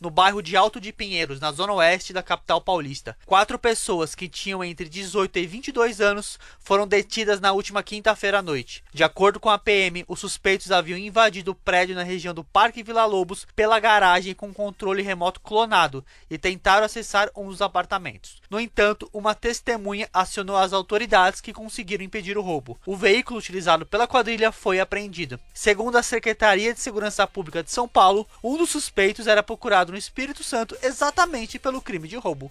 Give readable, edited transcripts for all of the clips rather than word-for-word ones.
no bairro de Alto de Pinheiros, na zona oeste da capital paulista. 4 pessoas que tinham entre 18 e 22 anos foram detidas na última quinta-feira à noite. De acordo com a PM, os suspeitos haviam invadido o prédio na região do Parque Vila Lobos pela garagem com controle remoto clonado e tentaram acessar um dos apartamentos. No entanto, uma testemunha acionou as autoridades que conseguiram impedir o roubo. O veículo utilizado pela quadrilha foi apreendido. Segundo a Secretaria de Segurança Pública de São Paulo, um dos suspeitos era procurado no Espírito Santo exatamente pelo crime de roubo.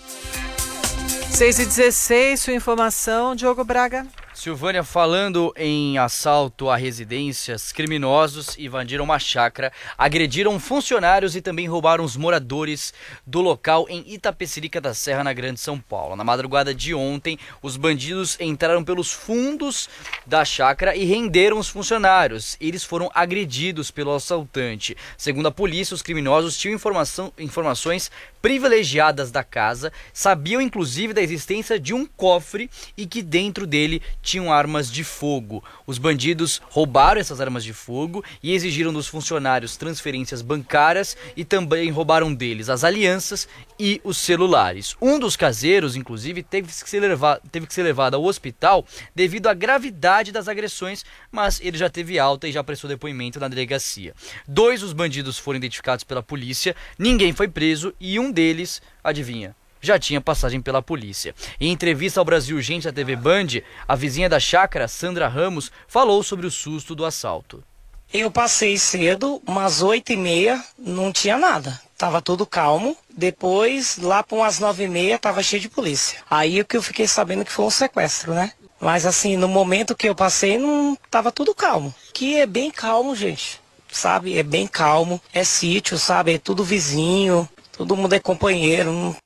6h16, sua informação, Diogo Braga. Silvânia, falando em assalto a residências, criminosos invadiram uma chácara, agrediram funcionários e também roubaram os moradores do local em Itapecerica da Serra, na Grande São Paulo. Na madrugada de ontem, os bandidos entraram pelos fundos da chácara e renderam os funcionários. Eles foram agredidos pelo assaltante. Segundo a polícia, os criminosos tinham informações privilegiadas da casa, sabiam inclusive da existência de um cofre e que dentro dele tinham armas de fogo. Os bandidos roubaram essas armas de fogo e exigiram dos funcionários transferências bancárias e também roubaram deles as alianças e os celulares. Um dos caseiros, inclusive, teve que ser levado ao hospital devido à gravidade das agressões, mas ele já teve alta e já prestou depoimento na delegacia. 2 dos bandidos foram identificados pela polícia, ninguém foi preso e um deles, adivinha, já tinha passagem pela polícia. Em entrevista ao Brasil Urgente da TV Band, a vizinha da chácara, Sandra Ramos, falou sobre o susto do assalto. Eu passei cedo, umas 8h30, não tinha nada. Tava tudo calmo. Depois, lá para umas 9h30, tava cheio de polícia. Aí o que eu fiquei sabendo que foi um sequestro, né? Mas assim, no momento que eu passei, não tava tudo calmo. Que é bem calmo, gente. Sabe? É bem calmo. É sítio, sabe? É tudo vizinho. Todo mundo é companheiro.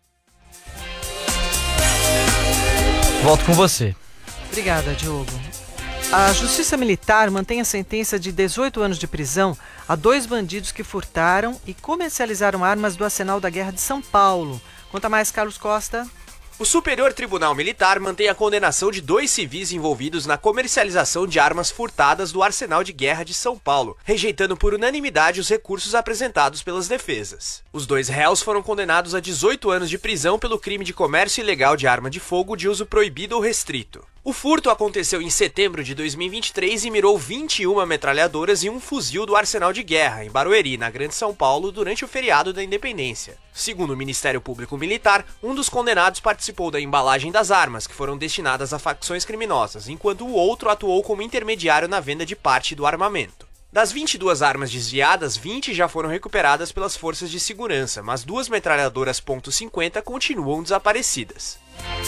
Volto com você. Obrigada, Diogo. A Justiça Militar mantém a sentença de 18 anos de prisão a 2 bandidos que furtaram e comercializaram armas do Arsenal da Guerra de São Paulo. Conta mais, Carlos Costa. O Superior Tribunal Militar mantém a condenação de 2 civis envolvidos na comercialização de armas furtadas do Arsenal de Guerra de São Paulo, rejeitando por unanimidade os recursos apresentados pelas defesas. Os 2 réus foram condenados a 18 anos de prisão pelo crime de comércio ilegal de arma de fogo de uso proibido ou restrito. O furto aconteceu em setembro de 2023 e mirou 21 metralhadoras e um fuzil do Arsenal de Guerra, em Barueri, na Grande São Paulo, durante o feriado da Independência. Segundo o Ministério Público Militar, um dos condenados participou da embalagem das armas, que foram destinadas a facções criminosas, enquanto o outro atuou como intermediário na venda de parte do armamento. Das 22 armas desviadas, 20 já foram recuperadas pelas forças de segurança, mas 2 metralhadoras .50 continuam desaparecidas.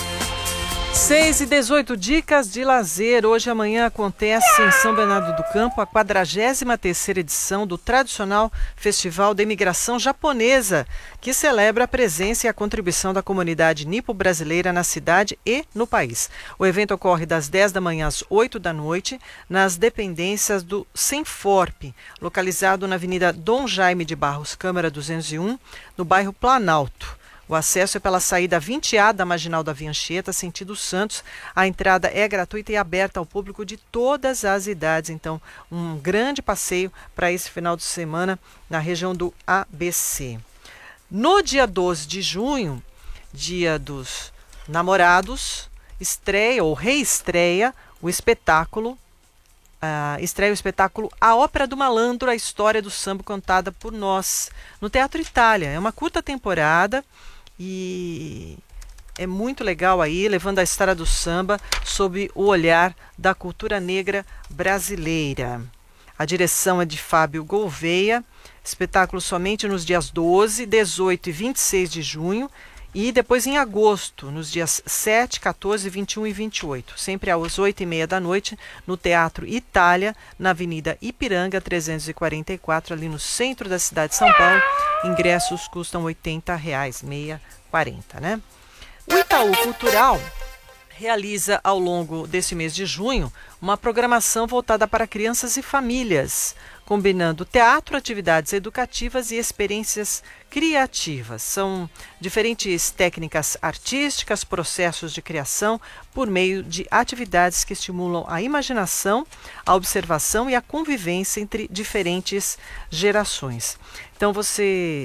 6h18, dicas de lazer. Hoje e amanhã acontece em São Bernardo do Campo a 43ª edição do tradicional Festival da Imigração Japonesa, que celebra a presença e a contribuição da comunidade nipo-brasileira na cidade e no país. O evento ocorre das 10 da manhã às 8 da noite, nas dependências do Senforp, localizado na Avenida Dom Jaime de Barros, Câmara 201, no bairro Planalto. O acesso é pela saída 20A da Marginal da Via Anchieta, sentido Santos. A entrada é gratuita e aberta ao público de todas as idades. Então, um grande passeio para esse final de semana na região do ABC. No dia 12 de junho, Dia dos Namorados, estreia ou reestreia o espetáculo. Estreia o espetáculo A Ópera do Malandro, a história do samba contada por nós, no Teatro Itália. É uma curta temporada e é muito legal aí, levando a história do samba sob o olhar da cultura negra brasileira. A direção é de Fábio Gouveia, espetáculo somente nos dias 12, 18 e 26 de junho, e depois em agosto, nos dias 7, 14, 21 e 28, sempre às 8h30 da noite, no Teatro Itália, na Avenida Ipiranga 344, ali no centro da cidade de São Paulo. Ingressos custam R$ 80, 6,40, né? O Itaú Cultural realiza ao longo desse mês de junho uma programação voltada para crianças e famílias, combinando teatro, atividades educativas e experiências criativas. São diferentes técnicas artísticas, processos de criação por meio de atividades que estimulam a imaginação, a observação e a convivência entre diferentes gerações. Então você